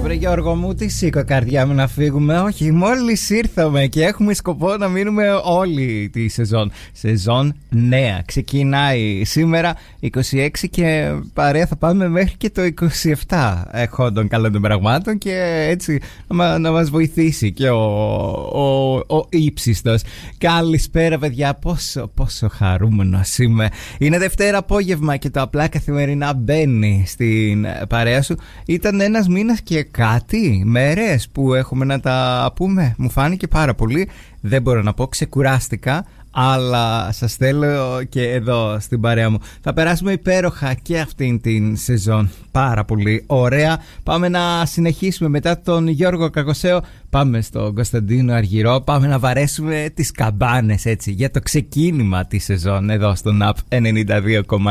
Βρε Γιώργο μου, τι σήκω καρδιά μου να φύγουμε. Όχι, μόλις ήρθαμε και έχουμε σκοπό να μείνουμε όλη τη σεζόν. Σεζόν νέα. Ξεκινάει σήμερα 26 και παρέα θα πάμε μέχρι και το 27 έχοντων καλών των πραγμάτων και έτσι να μας βοηθήσει και ο ύψιστος. Καλησπέρα παιδιά, πόσο χαρούμενος είμαι. Είναι Δευτέρα απόγευμα και το απλά καθημερινά μπαίνει στην παρέα σου. Ήταν ένας μήνας και κάτι μέρες που έχουμε να τα πούμε. Μου φάνηκε πάρα πολύ. Δεν μπορώ να πω, ξεκουράστηκα, αλλά σας θέλω και εδώ στην παρέα μου. Θα περάσουμε υπέροχα και αυτήν την σεζόν. Πάρα πολύ ωραία. Πάμε να συνεχίσουμε μετά τον Γιώργο Κακοσέο. Πάμε στον Κωνσταντίνο Αργυρό. Πάμε να βαρέσουμε τις καμπάνες έτσι για το ξεκίνημα της σεζόν εδώ στον ΑΠ 92,6.